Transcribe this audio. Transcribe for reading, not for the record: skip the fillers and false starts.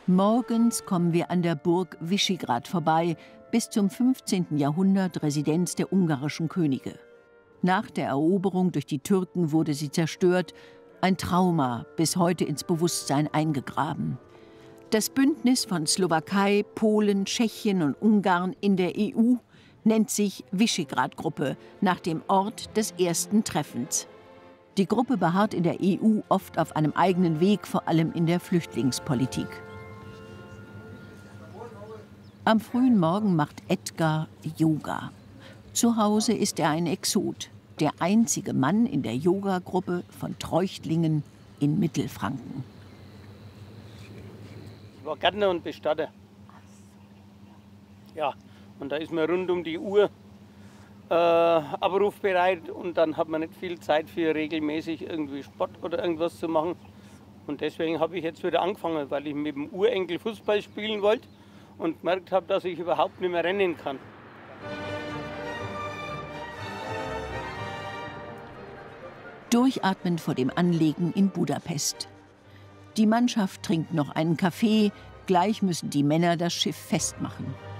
Morgens kommen wir an der Burg Vyšehrad vorbei, bis zum 15. Jahrhundert Residenz der ungarischen Könige. Nach der Eroberung durch die Türken wurde sie zerstört, ein Trauma bis heute ins Bewusstsein eingegraben. Das Bündnis von Slowakei, Polen, Tschechien und Ungarn in der EU nennt sich Vyšehrad-Gruppe nach dem Ort des ersten Treffens. Die Gruppe beharrt in der EU oft auf einem eigenen Weg, vor allem in der Flüchtlingspolitik. Am frühen Morgen macht Edgar Yoga. Zu Hause ist er ein Exot, der einzige Mann in der Yoga-Gruppe von Treuchtlingen in Mittelfranken. Ich war Gärtner und Bestatter. Ja, und da ist man rund um die Uhr abrufbereit und dann hat man nicht viel Zeit für regelmäßig irgendwie Sport oder irgendwas zu machen. Und deswegen habe ich jetzt wieder angefangen, weil ich mit dem Urenkel Fußball spielen wollte und gemerkt habe, dass ich überhaupt nicht mehr rennen kann. Durchatmen vor dem Anlegen in Budapest. Die Mannschaft trinkt noch einen Kaffee, gleich müssen die Männer das Schiff festmachen.